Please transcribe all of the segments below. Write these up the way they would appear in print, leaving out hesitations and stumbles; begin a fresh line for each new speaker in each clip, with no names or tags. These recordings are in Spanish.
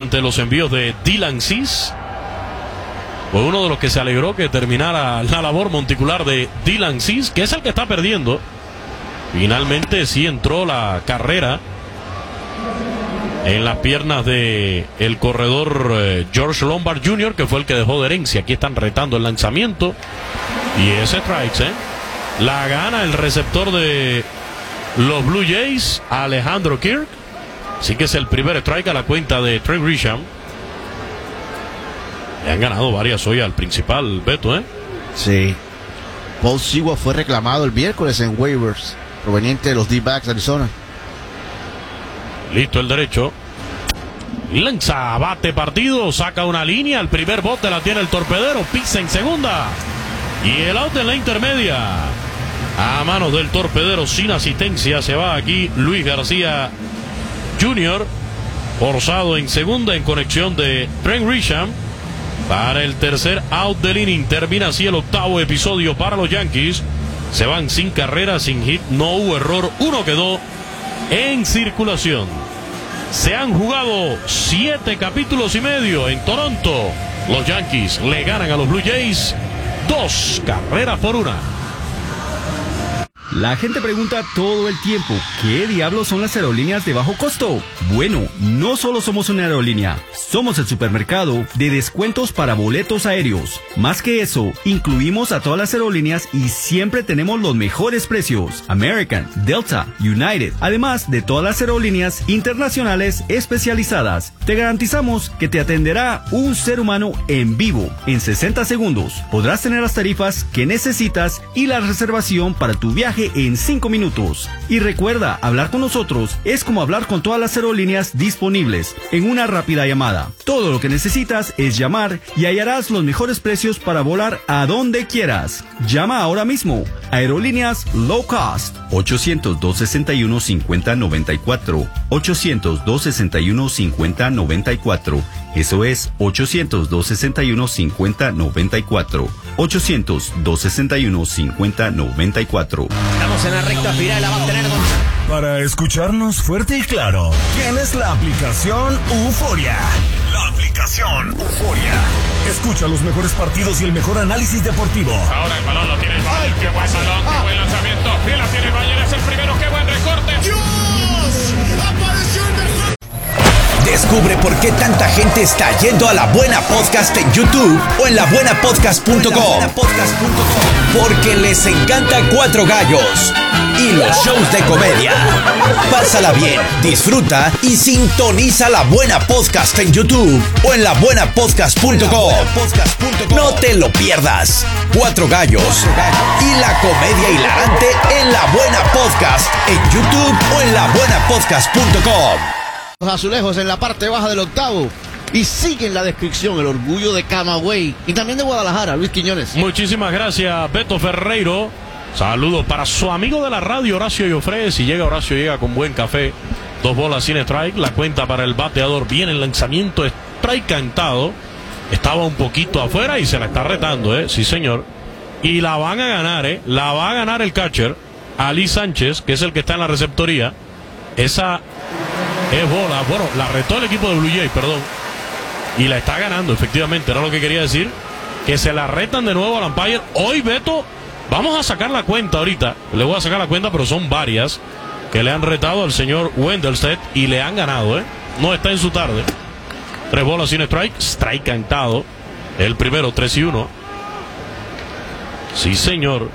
ante los envíos de Dylan Cease. Fue uno de los que se alegró que terminara la labor monticular de Dylan Cease, que es el que está perdiendo. Finalmente sí entró la carrera en las piernas de el corredor George Lombard Jr., que fue el que dejó de herencia. Aquí están retando el lanzamiento y ese strikes, la gana el receptor de los Blue Jays, Alejandro Kirk. Así que es el primer strike a la cuenta de Trent Grisham. Le han ganado varias hoy al principal, Beto,
Sí. Paul Sewell fue reclamado el miércoles en waivers, proveniente de los D-backs de Arizona.
Listo el derecho. Lanza, bate partido, saca una línea. El primer bote la tiene el torpedero, pisa en segunda. Y el out en la intermedia. A manos del torpedero sin asistencia. Se va aquí Luis García Jr. Forzado en segunda en conexión de Trent Grisham. Para el tercer out del inning. Termina así el octavo episodio para los Yankees. Se van sin carrera, sin hit. No hubo error. Uno quedó en circulación. Se han jugado 7 capítulos y medio en Toronto. Los Yankees le ganan a los Blue Jays 2-1.
La gente pregunta todo el tiempo, ¿qué diablos son las aerolíneas de bajo costo? Bueno, no solo somos una aerolínea, somos el supermercado de descuentos para boletos aéreos. Más que eso, incluimos a todas las aerolíneas y siempre tenemos los mejores precios. American, Delta, United, además de todas las aerolíneas internacionales especializadas. Te garantizamos que te atenderá un ser humano en vivo. En 60 segundos podrás tener las tarifas que necesitas y la reservación para tu viaje en 5 minutos. Y recuerda, hablar con nosotros es como hablar con todas las aerolíneas disponibles en una rápida llamada. Todo lo que necesitas es llamar y hallarás los mejores precios para volar a donde quieras. Llama ahora mismo. Aerolíneas Low Cost. 800-261-5094. 800-261-5094. Eso es 800-261-5094. 800-261-5094.
Estamos en la recta final, la va a tener
Para escucharnos fuerte y claro, tienes la aplicación Euforia. La aplicación Euforia. Escucha los mejores partidos y el mejor análisis deportivo.
Ahora el balón lo tiene el Bayer. Qué buen balón, qué buen lanzamiento. Bien la tiene el Bayer, es el primero. Qué buen recorte.
¡Dios! ¡Apareció el mejor!
Descubre por qué tanta gente está yendo a La Buena Podcast en YouTube o en labuenapodcast.com. Porque les encanta Cuatro Gallos y los shows de comedia. Pásala bien, disfruta y sintoniza La Buena Podcast en YouTube o en labuenapodcast.com. No te lo pierdas. Cuatro Gallos y la comedia hilarante en La Buena Podcast en YouTube o en labuenapodcast.com.
Los azulejos en la parte baja del octavo. Y sigue en la descripción el orgullo de Camagüey y también de Guadalajara, Luis Quiñones.
Muchísimas gracias, Beto Ferreiro. Saludos para su amigo de la radio, Horacio Llofré. Si llega Horacio, llega con buen café. 2 bolas sin strike. La cuenta para el bateador. Viene el lanzamiento, strike cantado. Estaba un poquito afuera y se la está retando, sí señor. Y la van a ganar, la va a ganar el catcher, Ali Sánchez, que es el que está en la receptoría. Esa es bola, bueno, la retó el equipo de Blue Jays, perdón. Y la está ganando, efectivamente, era lo que quería decir. Que se la retan de nuevo al umpire. Hoy, Beto, vamos a sacar la cuenta ahorita. Le voy a sacar la cuenta, pero son varias que le han retado al señor Wendelstedt y le han ganado, No está en su tarde. 3 bolas sin strike, strike cantado. El primero, 3-1. Sí, señor.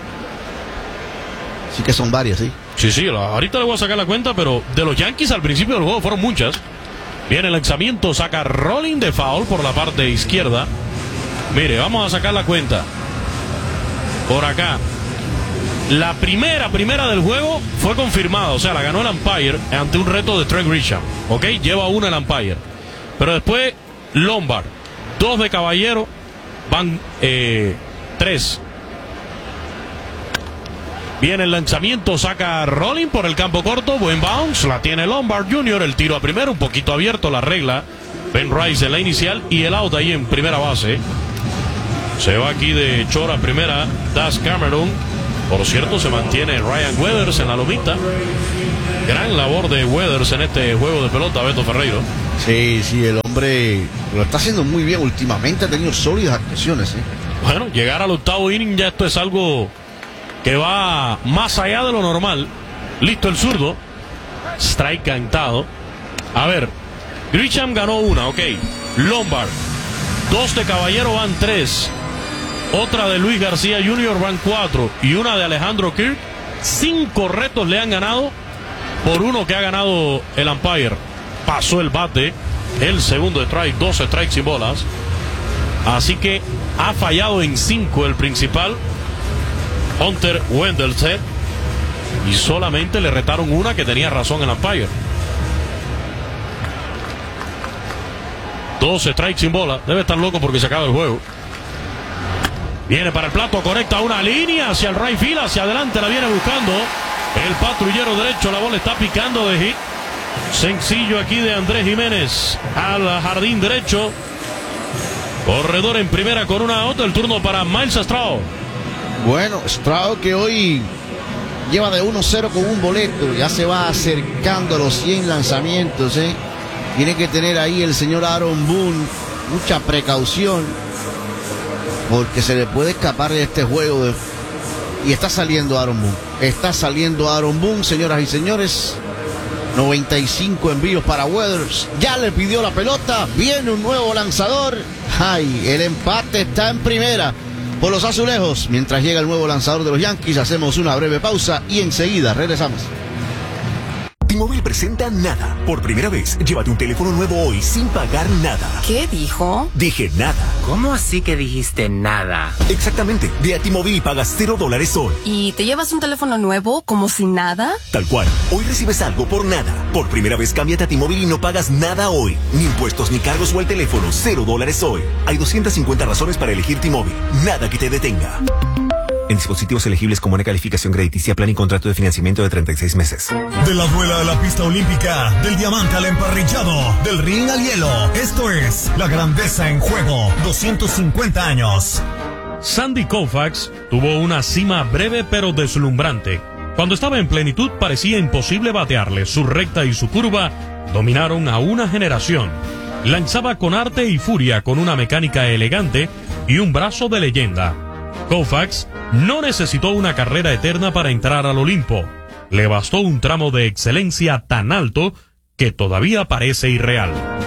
Sí que son varias, sí.
Sí, ahorita le voy a sacar la cuenta, pero de los Yankees al principio del juego fueron muchas. Viene el lanzamiento, saca rolling de foul por la parte izquierda. Mire, vamos a sacar la cuenta. Por acá. La primera del juego fue confirmada, o sea, la ganó el umpire ante un reto de Trent Grisham. ¿Ok? Lleva una el umpire. Pero después, Lombard. 2 de Caballero. Van 3. Viene el lanzamiento, saca rolling por el campo corto, buen bounce, la tiene Lombard Jr., el tiro a primero, un poquito abierto, la regla, Ben Rice en la inicial y el out ahí en primera base. Se va aquí de Chora primera, Das Cameron, por cierto se mantiene Ryan Weathers en la lomita. Gran labor de Weathers en este juego de pelota, Beto Ferreiro.
Sí, el hombre lo está haciendo muy bien últimamente, ha tenido sólidas actuaciones.
Bueno, llegar al octavo inning ya esto es algo que va más allá de lo normal. Listo el zurdo. Strike cantado. A ver, Grisham ganó una, ok. Lombard. 2 de Caballero van 3. Otra de Luis García Jr. van 4. Y una de Alejandro Kirk. 5 retos le han ganado por uno que ha ganado el umpire. Pasó el bate. El segundo strike. 2 strikes sin bolas. Así que ha fallado en 5 el principal, Hunter Wendelstedt, y solamente le retaron una que tenía razón el umpire. 2 strikes sin bola. Debe estar loco porque se acaba el juego. Viene para el plato, conecta una línea hacia el right field, hacia adelante la viene buscando el patrullero derecho. La bola está picando de hit. Sencillo aquí de Andrés Jiménez al jardín derecho. Corredor en primera con una out. El turno para Miles Straw.
Bueno, Straw que hoy lleva de 1-0 con un boleto. Ya se va acercando a los 100 lanzamientos. Tiene que tener ahí el señor Aaron Boone mucha precaución, porque se le puede escapar de este juego. Y está saliendo Aaron Boone. Está saliendo Aaron Boone, señoras y señores. 95 envíos para Weathers. Ya le pidió la pelota. Viene un nuevo lanzador. Ay, el empate está en primera por los azulejos. Mientras llega el nuevo lanzador de los Yankees, hacemos una breve pausa y enseguida regresamos.
T-Mobile presenta Nada. Por primera vez, llévate un teléfono nuevo hoy sin pagar nada.
¿Qué dijo?
Dije nada.
¿Cómo así que dijiste nada?
Exactamente. Ve a T-Mobile y pagas $0 hoy.
¿Y te llevas un teléfono nuevo como si nada?
Tal cual. Hoy recibes algo por nada. Por primera vez, cámbiate a T-Mobile y no pagas nada hoy. Ni impuestos, ni cargos o el teléfono. $0 hoy. Hay 250 razones para elegir T-Mobile. Nada que te detenga. En dispositivos elegibles con buena calificación crediticia, plan y contrato de financiamiento de 36 meses.
De la duela a la pista olímpica, del diamante al emparrillado, del ring al hielo. Esto es La Grandeza en Juego, 250 años.
Sandy Koufax tuvo una cima breve pero deslumbrante. Cuando estaba en plenitud parecía imposible batearle. Su recta y su curva dominaron a una generación. Lanzaba con arte y furia, con una mecánica elegante y un brazo de leyenda. Koufax no necesitó una carrera eterna para entrar al Olimpo. Le bastó un tramo de excelencia tan alto que todavía parece irreal.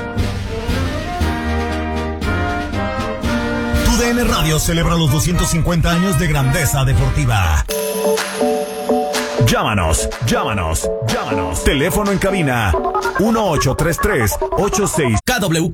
TUDN Radio celebra los 250 años de grandeza deportiva. Llámanos. Teléfono en cabina 1833-86.
KWK